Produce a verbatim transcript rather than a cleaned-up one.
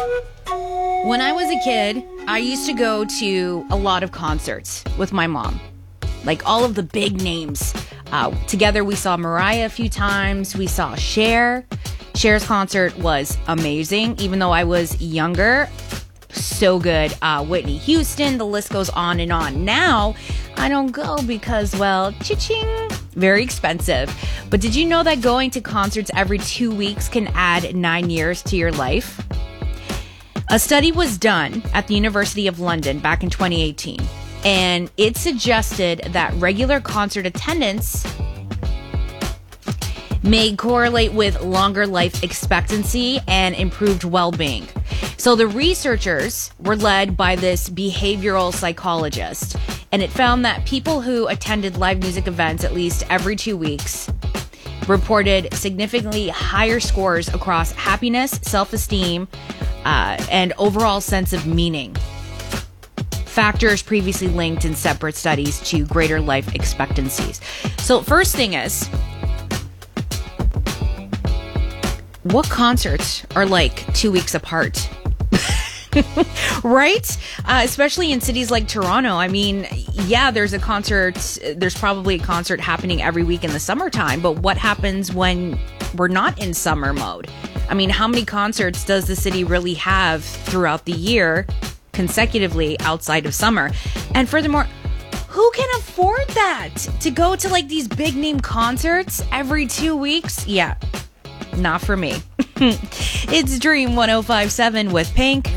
When I was a kid, I used to go to a lot of concerts with my mom. Like all of the big names. Uh, together we saw Mariah a few times. We saw Cher. Cher's concert was amazing, even though I was younger. So good. Uh, Whitney Houston, the list goes on and on. Now, I don't go because, well, cha-ching, very expensive. But did you know that going to concerts every two weeks can add nine years to your life? A study was done at the University of London back in twenty eighteen, and it suggested that regular concert attendance may correlate with longer life expectancy and improved well-being. So the researchers were led by this behavioral psychologist, and it found that people who attended live music events at least every two weeks reported significantly higher scores across happiness, self-esteem, uh, and overall sense of meaning. Factors previously linked in separate studies to greater life expectancies. So first thing is, what concerts are like two weeks apart? Right? Uh, especially in cities like Toronto. I mean, yeah, there's a concert, there's probably a concert happening every week in the summertime, but what happens when we're not in summer mode? I mean, how many concerts does the city really have throughout the year consecutively outside of summer? And furthermore, who can afford that? To go to like these big name concerts every two weeks? Yeah, not for me. It's Dream one oh five point seven with Pink.